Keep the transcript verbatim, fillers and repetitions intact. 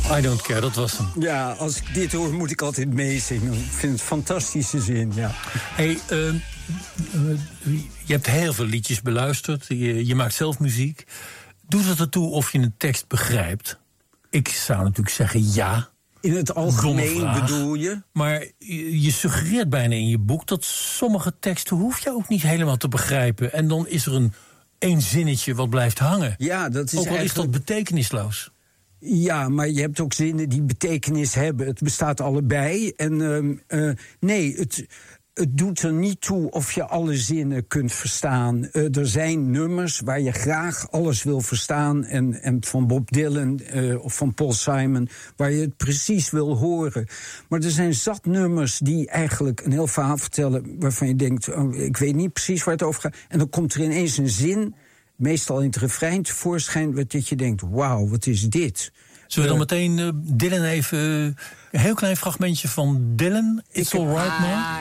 I don't care, dat was hem. Ja, als ik dit hoor, moet ik altijd meezingen. Ik vind het een fantastische zin, ja. Hey, uh, uh, je hebt heel veel liedjes beluisterd. Je, je maakt zelf muziek. Doet het ertoe of je een tekst begrijpt? Ik zou natuurlijk zeggen ja. In het algemeen bedoel je? Maar je suggereert bijna in je boek dat sommige teksten hoef je ook niet helemaal te begrijpen. En dan is er een één zinnetje wat blijft hangen. Ja, dat is ook al eigenlijk... is dat betekenisloos. Ja, maar je hebt ook zinnen die betekenis hebben. Het bestaat allebei. En uh, uh, nee, het, het doet er niet toe of je alle zinnen kunt verstaan. Uh, er zijn nummers waar je graag alles wil verstaan. En, en van Bob Dylan uh, of van Paul Simon, waar je het precies wil horen. Maar er zijn zat nummers die eigenlijk een heel verhaal vertellen, waarvan je denkt, oh, ik weet niet precies waar het over gaat. En dan komt er ineens een zin, meestal in het refrein tevoorschijn, dat je denkt, wauw, wat is dit? Zullen we dan meteen uh, Dylan even... Uh, een heel klein fragmentje van Dylan, It's Alright Man?